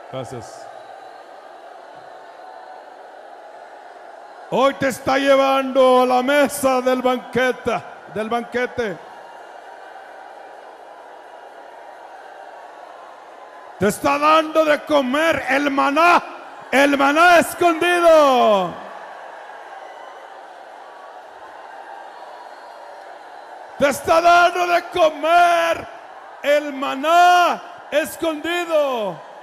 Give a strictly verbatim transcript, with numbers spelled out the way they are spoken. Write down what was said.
Gracias. Hoy te está llevando a la mesa del banquete, del banquete. Te está dando de comer el maná, el maná escondido. Te está dando de comer el maná escondido.